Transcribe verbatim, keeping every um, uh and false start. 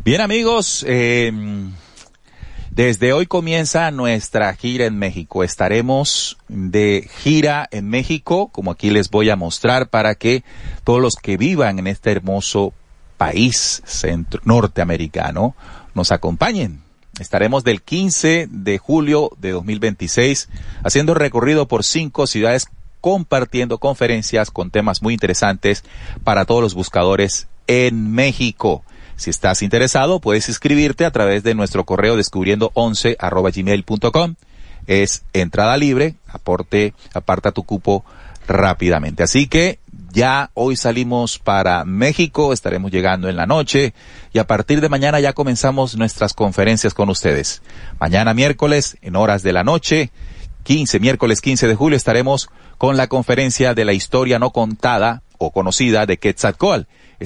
Bien, amigos, eh, desde hoy comienza nuestra gira en México. Estaremos de gira en México, como aquí les voy a mostrar, para que todos los que vivan en este hermoso país centro, norteamericano nos acompañen. Estaremos del quince de julio de dos mil veintiséis haciendo recorrido por cinco ciudades, compartiendo conferencias con temas muy interesantes para todos los buscadores en México. Si estás interesado, puedes inscribirte a través de nuestro correo descubriendo once arroba gmail punto com. Es entrada libre, aporte, aparta tu cupo rápidamente. Así que ya hoy salimos para México, estaremos llegando en la noche y a partir de mañana ya comenzamos nuestras conferencias con ustedes. Mañana miércoles, en horas de la noche, quince, miércoles quince de julio, estaremos con la conferencia de la historia no contada o conocida de Quetzalcóatl.